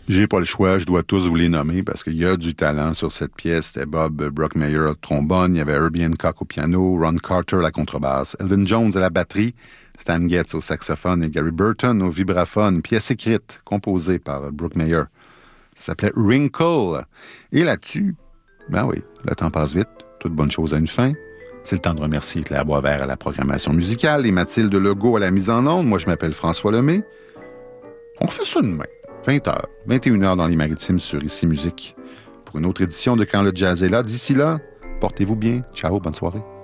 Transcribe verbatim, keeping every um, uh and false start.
J'ai pas le choix, je dois tous vous les nommer parce qu'il y a du talent sur cette pièce. C'était Bob Brookmeyer au trombone, il y avait Herbie Hancock au piano, Ron Carter à la contrebasse, Elvin Jones à la batterie, Stan Getz au saxophone et Gary Burton au vibraphone. Pièce écrite, composée par Brookmeyer. Ça s'appelait Wrinkle. Et là-dessus, ben oui, le temps passe vite, toute bonne chose a une fin. C'est le temps de remercier Claire Boisvert à la programmation musicale et Mathilde Legault à la mise en onde. Moi, je m'appelle François Lemay. On fait ça demain. vingt heures, vingt et une heures dans les Maritimes sur Ici Musique pour une autre édition de Quand le jazz est là. D'ici là, portez-vous bien. Ciao, bonne soirée.